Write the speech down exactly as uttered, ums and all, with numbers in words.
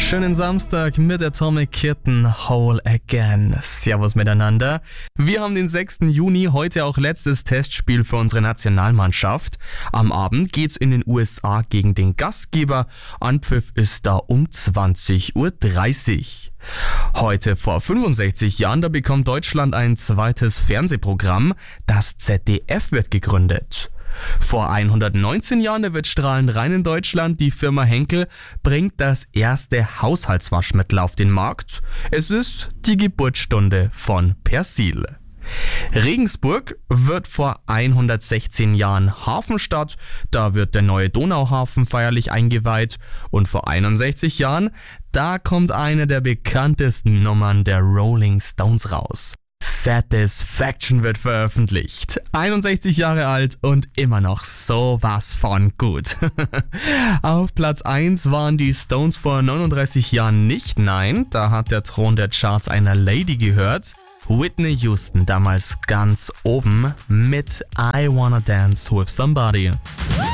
Schönen Samstag mit Atomic Kitten, Whole Again. Servus miteinander. Wir haben den sechsten Juni, heute auch letztes Testspiel für unsere Nationalmannschaft. Am Abend geht's in den U S A gegen den Gastgeber. Anpfiff ist da um zwanzig Uhr dreißig. Heute vor fünfundsechzig Jahren, da bekommt Deutschland ein zweites Fernsehprogramm. Das Z D F wird gegründet. Vor hundertneunzehn Jahren, da wird strahlend rein in Deutschland. Die Firma Henkel bringt das erste Haushaltswaschmittel auf den Markt. Es ist die Geburtsstunde von Persil. Regensburg wird vor hundertsechzehn Jahren Hafenstadt. Da wird der neue Donauhafen feierlich eingeweiht. Und vor einundsechzig Jahren, da kommt eine der bekanntesten Nummern der Rolling Stones raus. Satisfaction wird veröffentlicht. einundsechzig Jahre alt und immer noch sowas von gut. Auf Platz eins waren die Stones vor neununddreißig Jahren nicht, nein, da hat der Thron der Charts einer Lady gehört. Whitney Houston damals ganz oben mit I Wanna Dance With Somebody.